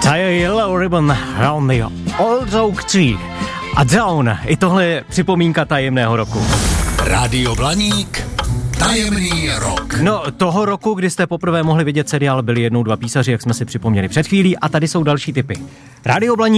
To je Yellow Ribbon Round the Old Oak Tree a Down. I tohle je připomínka tajemného roku. Rádio Blaník, tajemný rok. No, toho roku, kdy jste poprvé mohli vidět seriál Byli jednou dva písaři, jak jsme si připomněli před chvílí, a tady jsou další tipy. Rádio Blaník